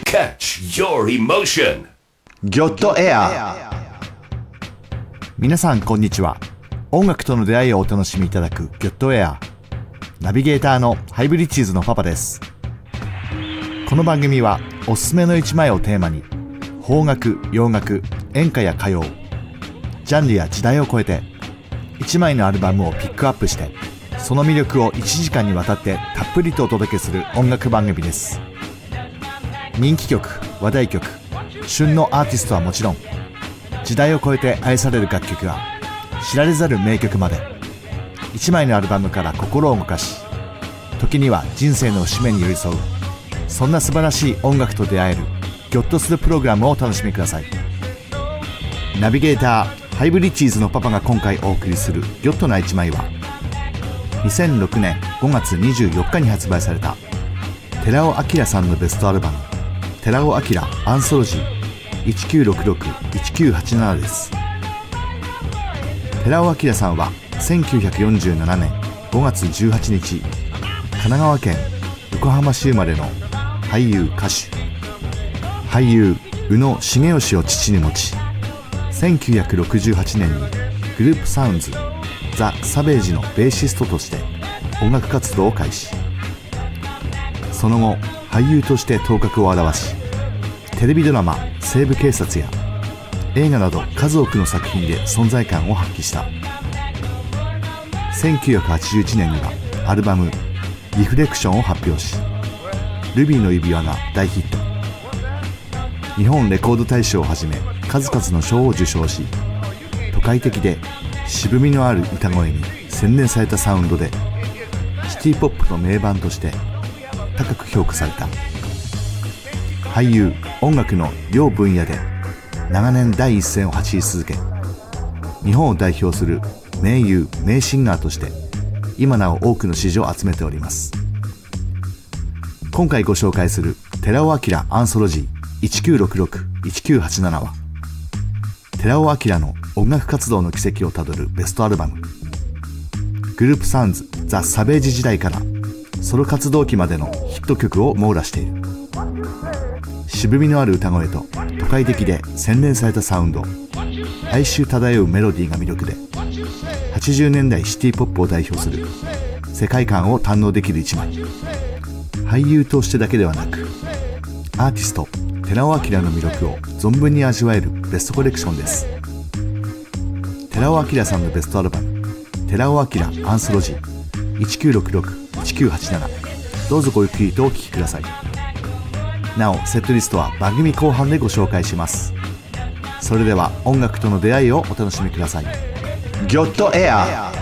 Catch your emotion. ギョッとエア。皆さんこんにちは。音楽との出会いをお楽しみいただくギョッとエア。ナビゲーターのハイブリッジーズのパパです。この番組はおすすめの一枚をテーマに、邦楽、洋楽、演歌や歌謡、ジャンルや時代を超えて一枚のアルバムをピックアップして、その魅力を1時間にわたってたっぷりとお届けする音楽番組です。人気曲、話題曲、旬のアーティストはもちろん、時代を超えて愛される楽曲が知られざる名曲まで、一枚のアルバムから心を動かし、時には人生の節目に寄り添う、そんな素晴らしい音楽と出会えるギョッとするプログラムをお楽しみください。ナビゲーターハイブリッジーズのパパが今回お送りするギョッとな一枚は、2006年5月24日に発売された寺尾明さんのベストアルバム、寺尾明アンソロジー1966-1987です。寺尾明さんは1947年5月18日、神奈川県横浜市生まれの俳優歌手、俳優宇野重義を父に持ち、1968年にグループサウンズザ・サベージのベーシストとして音楽活動を開始。その後俳優として頭角を現し、テレビドラマ西部警察や映画など数多くの作品で存在感を発揮した。1981年にはアルバムリフレクションを発表し、ルビーの指輪が大ヒット。日本レコード大賞をはじめ数々の賞を受賞し、都会的で渋みのある歌声に洗練されたサウンドでシティポップの名盤として高く評価された。俳優、音楽の両分野で長年第一線を走り続け、日本を代表する名優・名シンガーとして今なお多くの支持を集めております。今回ご紹介する寺尾明アンソロジー1966-1987は、寺尾明の音楽活動の軌跡をたどるベストアルバム。グループサウンズザ・サベージ時代からソロ活動期までのヒット曲を網羅している。渋みのある歌声と都会的で洗練されたサウンド、哀愁漂うメロディーが魅力で、80年代シティポップを代表する世界観を堪能できる一枚。俳優としてだけではなく、アーティスト寺尾明の魅力を存分に味わえるベストコレクションです。寺尾明さんのベストアルバム、寺尾明アンソロジー1966-1987、どうぞごゆっくりとお聴きください。なおセットリストは番組後半でご紹介します。それでは音楽との出会いをお楽しみください。 ギョッとエア。